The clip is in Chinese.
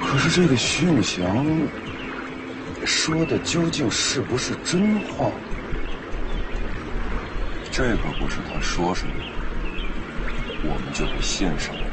可是这个徐永祥说的究竟是不是真话？ 这可不是他说什么，我们就会信什么。